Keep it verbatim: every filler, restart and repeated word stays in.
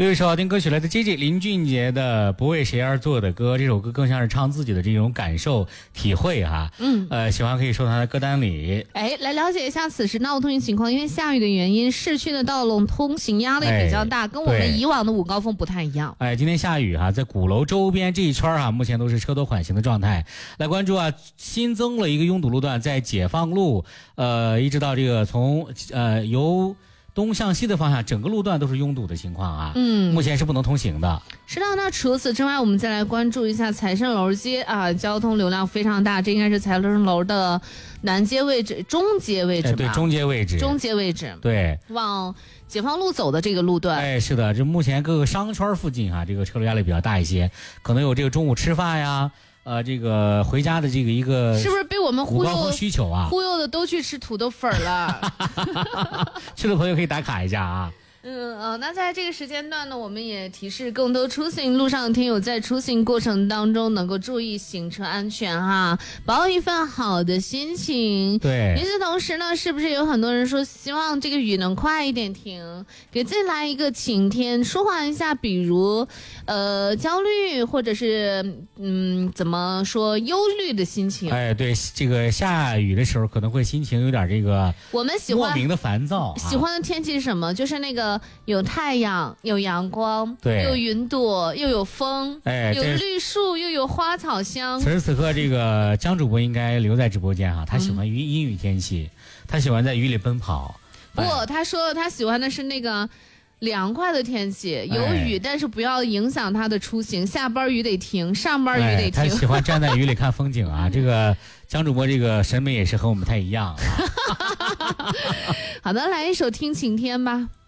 有一首好听歌曲来自 J J 林俊杰的《不为谁而作的歌》，这首歌更像是唱自己的这种感受体会哈。嗯，呃，喜欢可以收到他的歌单里。 哎，来了解一下此时道路通行情况，因为下雨的原因，市区的道路通行压力比较大，哎、跟我们以往的午高峰不太一样。 哎，今天下雨哈，在鼓楼周边这一圈哈，目前都是车多缓行的状态。来关注啊，新增了一个拥堵路段，在解放路，呃，一直到这个从呃由东向西的方向，整个路段都是拥堵的情况啊。嗯，目前是不能通行的。 是的，那除此之外，我们再来关注一下财神楼街啊，交通流量非常大，这应该是财神楼的南街位置、中街位置吧？ 哎、对，中街位置， 中街位置， 对， 往解放路走的这个路段。 哎，是的，这目前各个商圈附近啊，这个车流压力比较大一些，可能有这个中午吃饭呀。呃，这个回家的这个一个是不是被我们忽悠需求啊？ 忽悠的都去吃土豆粉了。 去的朋友可以打卡一下啊。 嗯呃，那在这个时间段呢，我们也提示更多出行路上的听友，在出行过程当中能够注意行车安全哈，保有一份好的心情。 对。 与此同时呢，是不是有很多人说希望这个雨能快一点停，给自己来一个晴天，舒缓一下，比如呃焦虑或者是嗯怎么说忧虑的心情。 哎，对，这个下雨的时候可能会心情有点这个我们喜欢莫名的烦躁、啊。 喜欢的天气是什么？就是那个。有太阳，有阳光， 对， 有云朵，又有风， 哎， 有绿树，又有花草香。 此时此刻，这个江主播应该留在直播间哈、啊，他喜欢阴阴雨天气，嗯、他喜欢在雨里奔跑。 不，哎、他说他喜欢的是那个凉快的天气，有雨，哎、但是不要影响他的出行。下班雨得停，上班雨得停。 哎、他喜欢站在雨里看风景啊。这个江主播这个审美也是和我们不太一样啊。 好的，来一首《听晴天》吧。